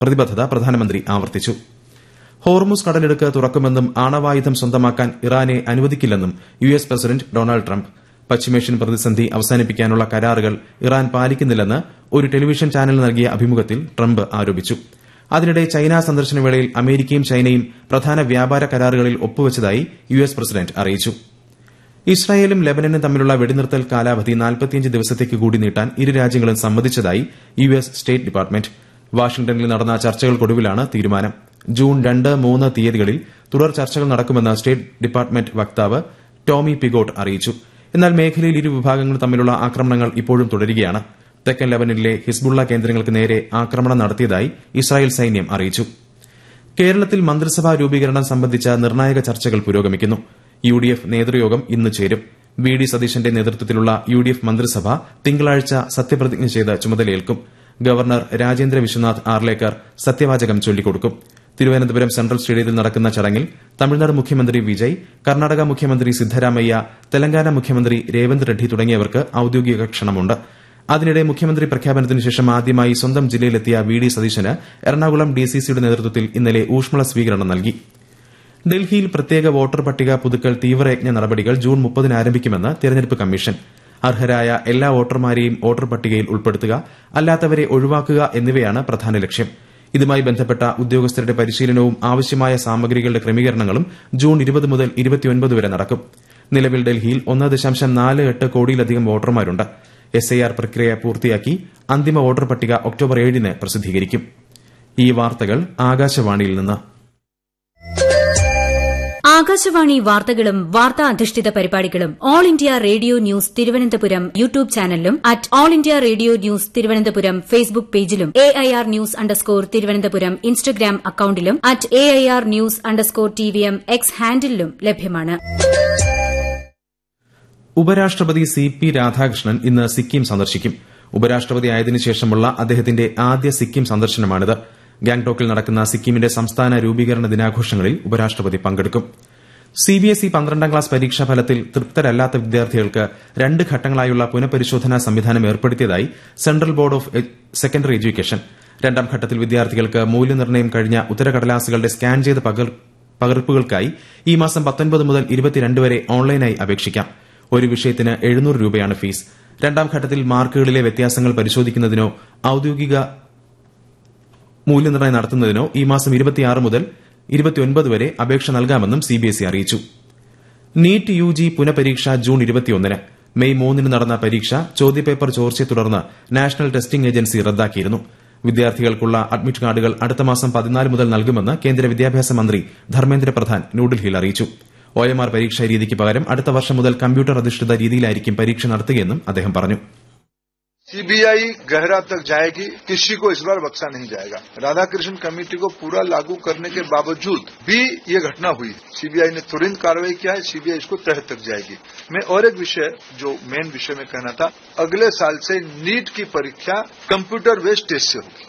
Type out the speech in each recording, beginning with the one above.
പ്രതിബദ്ധത പ്രധാനമന്ത്രി ആവർത്തിച്ചു. ഹോർമുസ് കടലിടുക്ക് തുറക്കുമെന്നും ആണവായുധം സ്വന്തമാക്കാൻ ഇറാനെ അനുവദിക്കില്ലെന്നും യുഎസ് പ്രസിഡന്റ് ഡൊണാൾഡ് ട്രംപ്. പശ്ചിമേഷ്യൻ പ്രതിസന്ധി അവസാനിപ്പിക്കാനുള്ള കരാറുകൾ ഇറാൻ പാലിക്കുന്നില്ലെന്ന് ഒരു ടെലിവിഷൻ ചാനലിന് നൽകിയ അഭിമുഖത്തിൽ ട്രംപ് ആരോപിച്ചു. അതിനിടെ ചൈന സന്ദർശനവേളയിൽ അമേരിക്കയും ചൈനയും പ്രധാന വ്യാപാര കരാറുകളിൽ ഒപ്പുവച്ചതായി യുഎസ് പ്രസിഡന്റ് അറിയിച്ചു. ഇസ്രായേലും ലെബനനും തമ്മിലുള്ള വെടിനിർത്തൽ കാലാവധി 45 ദിവസത്തേക്ക് കൂടി നീട്ടാൻ ഇരു രാജ്യങ്ങളും സമ്മതിച്ചതായി യുഎസ് സ്റ്റേറ്റ് ഡിപ്പാർട്ട്മെന്റ്. വാഷിംഗ്ടണിൽ നടന്ന ചർച്ചകൾക്കൊടുവിലാണ് തീരുമാനം. ജൂൺ 2, 3 തീയതികളിൽ തുടർ ചർച്ചകൾ നടക്കുമെന്ന് സ്റ്റേറ്റ് ഡിപ്പാർട്ട്മെന്റ് വക്താവ് ടോമി പിഗോട്ട് അറിയിച്ചു. എന്നാൽ മേഖലയിൽ ഇരു വിഭാഗങ്ങളും തമ്മിലുള്ള ആക്രമണങ്ങൾ ഇപ്പോഴും തുടരുകയാണ്. തെക്കൻ ലെബനനിലെ ഹിസ്ബുള്ള കേന്ദ്രങ്ങൾക്ക് നേരെ ആക്രമണം നടത്തിയതായി ഇസ്രായേൽ സൈന്യം അറിയിച്ചു. കേരളത്തിൽ മന്ത്രിസഭാ രൂപീകരണം സംബന്ധിച്ച നിർണായക ചർച്ചകൾ പുരോഗമിക്കുന്നു. യുഡിഎഫ് നേതൃയോഗം ഇന്ന് ചേരും. വി.ഡി. സതീശന്റെ നേതൃത്വത്തിലുള്ള യുഡിഎഫ് മന്ത്രിസഭ തിങ്കളാഴ്ച സത്യപ്രതിജ്ഞ ചെയ്ത് ചുമതലയേൽക്കും. ഗവർണർ രാജേന്ദ്ര വിശ്വനാഥ് ആർലേക്കർ സത്യവാചകം ചൊല്ലിക്കൊടുക്കും. തിരുവനന്തപുരം സെൻട്രൽ സ്റ്റേഡിയത്തിൽ നടക്കുന്ന ചടങ്ങിൽ തമിഴ്നാട് മുഖ്യമന്ത്രി വിജയ്, കർണാടക മുഖ്യമന്ത്രി സിദ്ധരാമയ്യ, തെലങ്കാന മുഖ്യമന്ത്രി രേവന്ത് റെഡ്ഡി തുടങ്ങിയവർക്ക് ഔദ്യോഗിക ക്ഷണമുണ്ട്. അതിനിടെ മുഖ്യമന്ത്രി പ്രഖ്യാപനത്തിന് ശേഷം ആദ്യമായി സ്വന്തം ജില്ലയിലെത്തിയ വി.ഡി. സതീശന് എറണാകുളം ഡിസിസിയുടെ നേതൃത്വത്തിൽ ഇന്നലെ ഊഷ്മള സ്വീകരണം നൽകി. ഡൽഹിയിൽ പ്രത്യേക വോട്ടർ പട്ടിക പുതുക്കൽ തീവ്രയജ്ഞ നടപടികൾ ജൂൺ 30 ആരംഭിക്കുമെന്ന് തെരഞ്ഞെടുപ്പ് കമ്മീഷൻ. അർഹരായ എല്ലാ വോട്ടർമാരെയും വോട്ടർ പട്ടികയിൽ ഉൾപ്പെടുത്തുക, അല്ലാത്തവരെ ഒഴിവാക്കുക എന്നിവയാണ് പ്രധാന ലക്ഷ്യം. ഇതുമായി ബന്ധപ്പെട്ട ഉദ്യോഗസ്ഥരുടെ പരിശീലനവും ആവശ്യമായ സാമഗ്രികളുടെ ക്രമീകരണങ്ങളും ജൂൺ 20 മുതൽ 29 വരെ നടക്കും. നിലവിൽ ഡൽഹിയിൽ 1.48 കോടിയിലധികം വോട്ടർമാരുണ്ട്. എസ്ഐആർ പ്രക്രിയ പൂർത്തിയാക്കി അന്തിമ വോട്ടർ പട്ടിക ഒക്ടോബർ 7 പ്രസിദ്ധീകരിക്കും. ഈ വാർത്തകൾ ആകാശവാണിയിൽ നിന്ന്. ആകാശവാണി വാർത്തകളും വാർത്താ അധിഷ്ഠിത പരിപാടികളും all India radio news Thiruvananthapuram YouTube ചാനലിലും at all India radio news Thiruvananthapuram Facebook പേജിലും AIR ന്യൂസ് _ തിരുവനന്തപുരം ഇൻസ്റ്റഗ്രാം അക്കൌണ്ടിലും at AIR news _ TVM X ഹാൻഡിലും ലഭ്യമാണ്. ഉപരാഷ്ട്രപതി CP രാധാകൃഷ്ണൻ ഇന്ന് സിക്കിം സന്ദർശിക്കും. ഉപരാഷ്ട്രപതിയായതിനു ശേഷമുള്ള അദ്ദേഹത്തിന്റെ ആദ്യ സിക്കിം സന്ദർശനമാണിത്. ഗാംഗ്ടോക്കിൽ നടക്കുന്ന സിക്കിമിന്റെ സംസ്ഥാന രൂപീകരണ ദിനാഘോഷങ്ങളിൽ ഉപരാഷ്ട്രപതി പങ്കെടുക്കും. CBSE 12ാം ക്ലാസ് പരീക്ഷാ ഫലത്തിൽ തൃപ്തരല്ലാത്ത വിദ്യാർത്ഥികൾക്ക് 2 ഘട്ടങ്ങളായുള്ള പുനഃപരിശോധനാ സംവിധാനം ഏർപ്പെടുത്തിയതായി central board of secondary education. 2ാം ഘട്ടത്തിൽ വിദ്യാർത്ഥികൾക്ക് മൂല്യനിർണ്ണയം കഴിഞ്ഞ ഉത്തരക്കടലാസുകളുടെ സ്കാൻ ചെയ്ത പകർപ്പുകൾക്കായി ഈ മാസം 19 മുതൽ 22 വരെ ഓൺലൈനായി അപേക്ഷിക്കാം. ഒരു വിഷയത്തിന് 700 രൂപയാണ് ഫീസ്. 2ാം ഘട്ടത്തിൽ മാർക്കുകളിലെ വ്യത്യാസങ്ങൾ പരിശോധിക്കുന്നതിനോ ഔദ്യോഗിക മൂല്യനിർണ്ണയം നടത്തുന്നതിനോ ഈ മാസം 26 മുതൽ 29 വരെ അപേക്ഷ നൽകാമെന്നും CBSE അറിയിച്ചു. NEET UG പുനഃപരീക്ഷ June 21. മെയ് 3 നടന്ന പരീക്ഷ ചോദ്യപേപ്പർ ചോർച്ചയെ തുടർന്ന് നാഷണൽ ടെസ്റ്റിംഗ് ഏജൻസി റദ്ദാക്കിയിരുന്നു. വിദ്യാർത്ഥികൾക്കുള്ള അഡ്മിറ്റ് കാർഡുകൾ അടുത്ത മാസം 14 മുതൽ നൽകുമെന്ന് കേന്ദ്ര വിദ്യാഭ്യാസ മന്ത്രി ധർമ്മേന്ദ്ര പ്രധാൻ ന്യൂഡൽഹിയിൽ അറിയിച്ചു. OMR പരീക്ഷാ രീതിക്ക് പകരം അടുത്ത വർഷം മുതൽ കമ്പ്യൂട്ടർ അധിഷ്ഠിത രീതിയിലായിരിക്കും പരീക്ഷ നടത്തുകയെന്നും അദ്ദേഹം പറഞ്ഞു. CBI गहरा तक जाएगी, किसी को इस बार बख्शा नहीं जाएगा. राधाकृष्ण कमेटी को पूरा लागू करने के बावजूद भी ये घटना हुई. CBI ने तुरंत कार्रवाई किया है. CBI इसको तह तक जाएगी. मैं और एक विषय जो मेन विषय में कहना था, अगले साल से नीट की परीक्षा कंप्यूटर बेस्ड टेस्ट से होगी.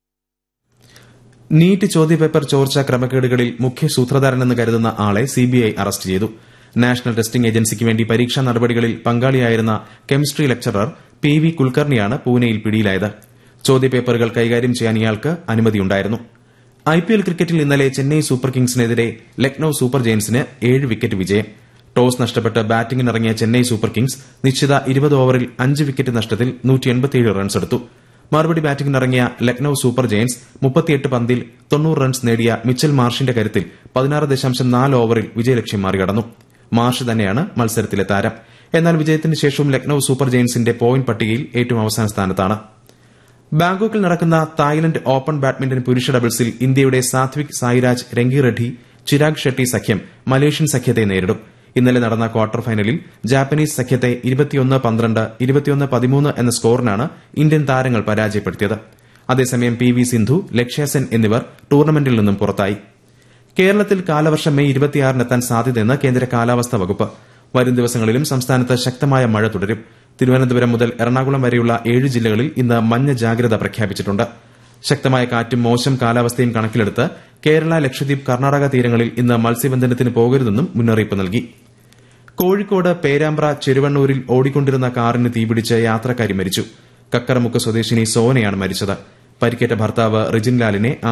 നീറ്റ് ചോദ്യപേപ്പർ ചോർച്ച ക്രമക്കേടുകളിൽ മുഖ്യ സൂത്രധാരനെന്ന് കരുതുന്ന ആളെ CBI അറസ്റ്റ് ചെയ്തു. നാഷണൽ ടെസ്റ്റിംഗ് ഏജൻസിക്ക് വേണ്ടി പരീക്ഷാ നടപടികളിൽ പങ്കാളിയായിരുന്ന കെമിസ്ട്രി ലെക്ചറർ PV കുൽക്കർണിയാണ് പൂനെയിൽ പിടിയിലായത്. ചോദ്യപേപ്പറുകൾ കൈകാര്യം ചെയ്യാൻ ഇയാൾക്ക് അനുമതിയുണ്ടായിരുന്നു. IPL ക്രിക്കറ്റിൽ ഇന്നലെ Chennai super കിങ്സിനെതിരെ Lucknow super ജയന്റ്സിന് 7 wicket വിജയം. ടോസ് നഷ്ടപ്പെട്ട് ബാറ്റിംഗിനിറങ്ങിയ ചെന്നൈ സൂപ്പർ കിങ്സ് നിശ്ചിത 20 ഓവറിൽ 5 വിക്കറ്റ് നഷ്ടത്തിൽ 187 റൺസ് എടുത്തു. മറുപടി ബാറ്റിംഗിനിറങ്ങിയ ലക്നൌ സൂപ്പർ ജയന്റ്സ് 38 പന്തിൽ 90 റൺസ് നേടിയ മിച്ചൽ മാർഷിന്റെ കരുത്തിൽ 16.4 ഓവറിൽ വിജയലക്ഷ്യം മറികടന്നു. മാർഷ് തന്നെയാണ് മത്സരത്തിലെ താരം. എന്നാൽ വിജയത്തിന് ശേഷവും ലക്നൌ സൂപ്പർ ജയന്റ്സിന്റെ പോയിന്റ് പട്ടികയിൽ ഏറ്റവും അവസാന സ്ഥാനത്താണ്. ബാങ്കോക്കിൽ നടക്കുന്ന തായ്ലന്റ് ഓപ്പൺ ബാഡ്മിന്റൺ പുരുഷ ഡബിൾസിൽ ഇന്ത്യയുടെ സാത്വിക് സായിരാജ് രംഗി റെഡ്ഡി ചിരാഗ് ഷെട്ടി സഖ്യം മലേഷ്യൻ സഖ്യത്തെ നേരിടും. ഇന്നലെ നടന്ന ക്വാർട്ടർ ഫൈനലിൽ ജാപ്പനീസ് സഖ്യത്തെ 21-12, 21-13 എന്ന സ്കോറിനാണ് ഇന്ത്യൻ താരങ്ങൾ പരാജയപ്പെടുത്തിയത്. അതേസമയം PV സിന്ധു, ലക്ഷ്യ സെൻ എന്നിവർ ടൂർണമെന്റിൽ നിന്നും പുറത്തായി. കേരളത്തിൽ കാലവർഷം മെയ് 26-നെത്താൻ സാധ്യതയെന്ന് കേന്ദ്ര കാലാവസ്ഥാ വകുപ്പ്. വരും ദിവസങ്ങളിലും സംസ്ഥാനത്ത് ശക്തമായ മഴ തുടരും. തിരുവനന്തപുരം മുതൽ എറണാകുളം വരെയുള്ള 7 ജില്ലകളിൽ ഇന്ന് മഞ്ഞ ജാഗ്രത പ്രഖ്യാപിച്ചിട്ടുണ്ട്. ശക്തമായ കാറ്റും മോശം കാലാവസ്ഥയും കണക്കിലെടുത്ത് കേരള, ലക്ഷദ്വീപ്, കർണാടക തീരങ്ങളിൽ ഇന്ന് മത്സ്യബന്ധനത്തിന് പോകരുതെന്നും മുന്നറിയിപ്പ് നൽകി. കോഴിക്കോട് പേരാമ്പ്ര ചെരുവണ്ണൂരിൽ ഓടിക്കൊണ്ടിരുന്ന കാറിന് തീപിടിച്ച് യാത്രക്കാരി മരിച്ചു. കക്കറമുക്ക് സ്വദേശിനി സോനയാണ് മരിച്ചത്. പരിക്കേറ്റ ഭർത്താവ് റിജിൻലാലിനെ